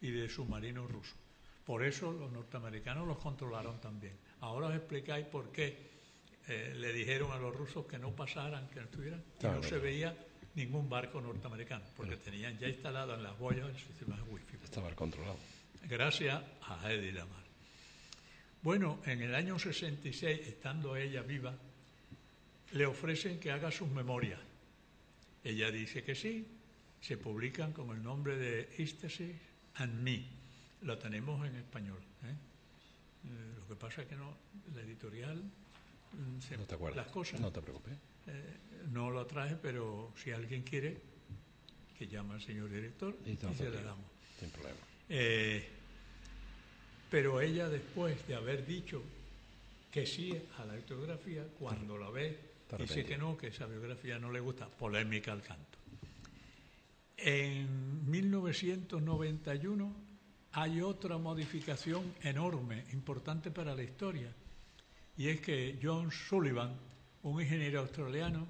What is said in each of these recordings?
y de submarinos rusos. Por eso los norteamericanos los controlaron también. Ahora os explicáis por qué le dijeron a los rusos que no pasaran, que no estuvieran, y no se veía ningún barco norteamericano, porque tenían ya instalado en las boyas el sistema de wifi. Estaba controlado. Gracias a Hedy Lamarr. Bueno, en el año 66, estando ella viva, le ofrecen que haga sus memorias. Ella dice que sí, se publican con el nombre de Ecstasy and Me. Lo tenemos en español. Lo que pasa es que no, la editorial... no te acuerdas. Las cosas. No te preocupes. No lo traje, pero si alguien quiere, que llame al señor director y se la damos. Sin problema. Pero ella, después de haber dicho que sí a la biografía, cuando la ve, dice que no, que esa biografía no le gusta. Polémica al canto. En 1991 hay otra modificación enorme, importante para la historia, y es que John Sullivan, un ingeniero australiano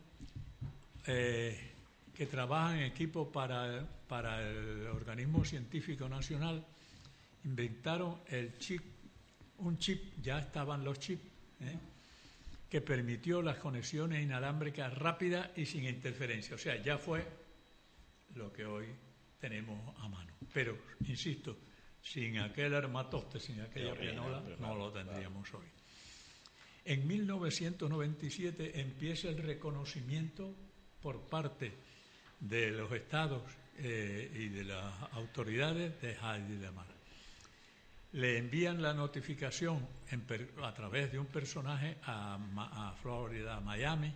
que trabaja en equipo para el Organismo Científico Nacional, inventaron un chip, ya estaban los chips, que permitió las conexiones inalámbricas rápidas y sin interferencia. O sea, ya fue lo que hoy tenemos a mano. Pero, insisto, sin aquel armatoste, sin aquella pianola, no lo tendríamos hoy. En 1997 empieza el reconocimiento por parte de los estados y de las autoridades de Hedy Lamarr. Le envían la notificación a través de un personaje a Florida, a Miami,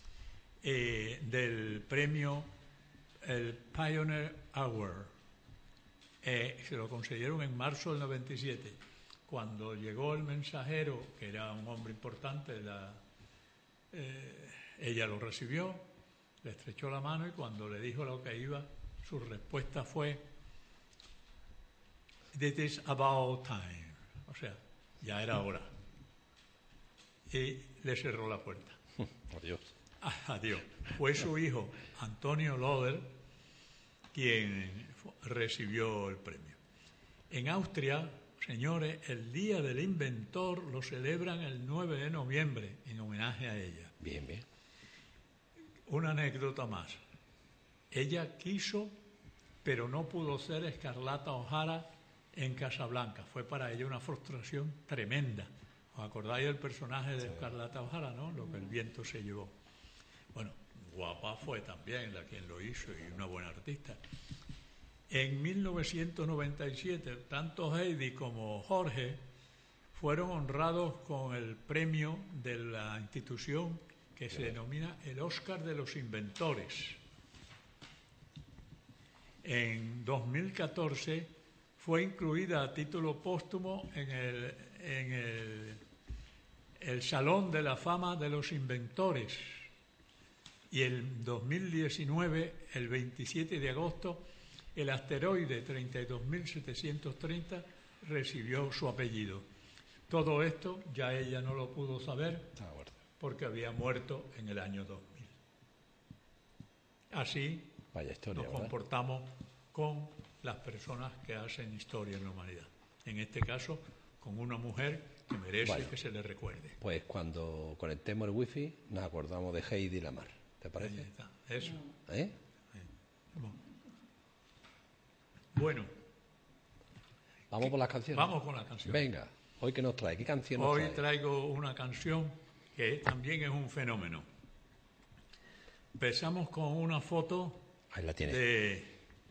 del premio, el Pioneer Award. Se lo concedieron en marzo del 97. Cuando llegó el mensajero, que era un hombre importante, ella lo recibió, le estrechó la mano y cuando le dijo lo que iba, su respuesta fue: "It is about time", o sea, ya era hora. Y le cerró la puerta. Adiós. Adiós. Fue su hijo, Antonio Loder, quien recibió el premio. En Austria, señores, el Día del Inventor lo celebran el 9 de noviembre en homenaje a ella. Bien, bien. Una anécdota más. Ella quiso, pero no pudo ser Escarlata O'Hara en Casablanca. Fue para ella una frustración tremenda. ¿Os acordáis del personaje de Escarlata O'Hara, no? Lo que el viento se llevó. Bueno, guapa fue también la quien lo hizo y una buena artista. En 1997, tanto Hedy como Jorge fueron honrados con el premio de la institución que se denomina el Oscar de los Inventores. En 2014 fue incluida a título póstumo en el Salón de la Fama de los Inventores. Y en 2019, el 27 de agosto, el asteroide 32.730 recibió su apellido. Todo esto ya ella no lo pudo saber porque había muerto en el año 2000. Así Vaya historia, nos comportamos con las personas que hacen historia en la humanidad. En este caso, con una mujer que merece que se le recuerde. Pues cuando conectemos el wifi nos acordamos de Hedy Lamarr. ¿Te parece? Ahí está. Eso. Bueno. ¿Vamos por las canciones? Vamos con las canciones. Venga, ¿hoy qué nos trae? ¿Qué canción nos trae? Hoy traigo una canción que también es un fenómeno. Empezamos con una foto. Ahí la tienes.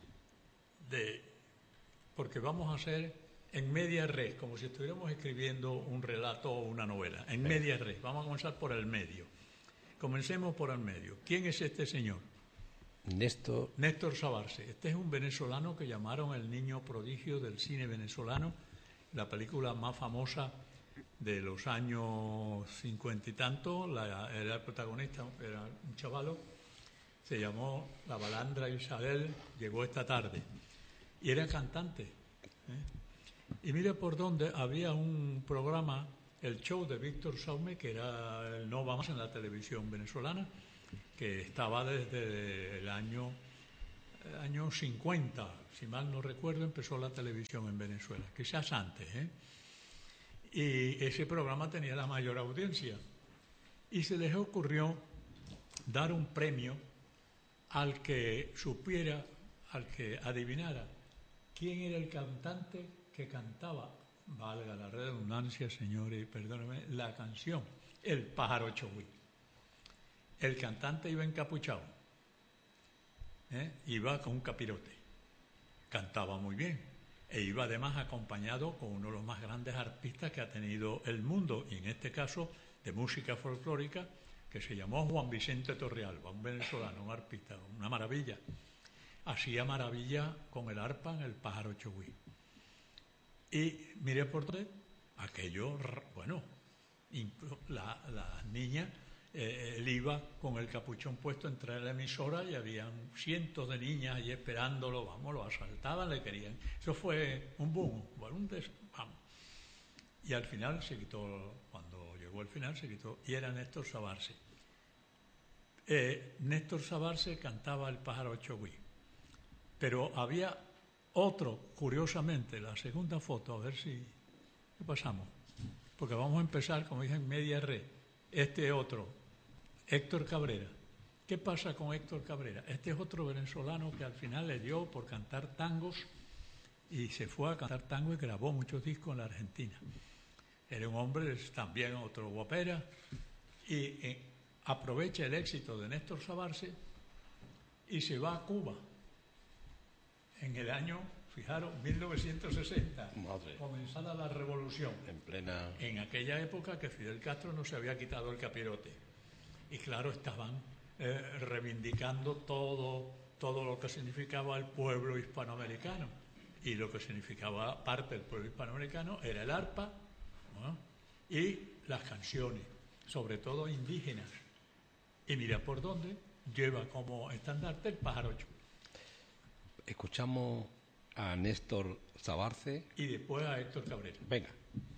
Porque vamos a hacer en media res, como si estuviéramos escribiendo un relato o una novela. En media res. Vamos a comenzar por el medio. Comencemos por el medio. ¿Quién es este señor? Néstor Sabarce. Este es un venezolano que llamaron el niño prodigio del cine venezolano, la película más famosa de los años 50 y tanto. Era el protagonista, era un chavalo, se llamó La Balandra Isabel, llegó esta tarde. Y era cantante. Y mira por dónde había un programa, el show de Víctor Saume, que era el no más en la televisión venezolana, que estaba desde el año años 50, si mal no recuerdo, empezó la televisión en Venezuela, quizás antes, y ese programa tenía la mayor audiencia. Y se les ocurrió dar un premio al que supiera, al que adivinara quién era el cantante que cantaba, valga la redundancia, señores, perdónenme, la canción El pájaro Chogüí. El cantante iba encapuchado, iba con un capirote, cantaba muy bien, e iba además acompañado con uno de los más grandes arpistas que ha tenido el mundo, y en este caso de música folclórica, que se llamó Juan Vicente Torrealba, un venezolano, un arpista, una maravilla. Hacía maravilla con el arpa en El pájaro Chogüí. Y mire por dónde, aquello, bueno, la niña, él iba con el capuchón puesto entre la emisora y habían cientos de niñas ahí esperándolo, vamos, lo asaltaban, le querían. Eso fue un boom, bueno, vamos. Y al final se quitó, cuando llegó el final se quitó, y era Néstor Sabarce. Néstor Sabarce cantaba El pájaro Chogüí, pero había otro, curiosamente, la segunda foto, a ver si ¿qué pasamos? Porque vamos a empezar, como dije, en media red. Este otro, Héctor Cabrera. ¿Qué pasa con Héctor Cabrera? Este es otro venezolano que al final le dio por cantar tangos y se fue a cantar tango y grabó muchos discos en la Argentina. Era un hombre, también otro guapera, y aprovecha el éxito de Néstor Sabarce y se va a Cuba en el año, fijaros, 1960, Madre. comenzada la revolución. En aquella época que Fidel Castro no se había quitado el capirote. Y claro, estaban reivindicando todo lo que significaba el pueblo hispanoamericano. Y lo que significaba parte del pueblo hispanoamericano era el arpa, ¿no? Y las canciones, sobre todo indígenas. Y mira por dónde lleva como estandarte el pájaro Chogüí. Escuchamos a Néstor Sabarce Y después a Héctor Cabrera. Venga.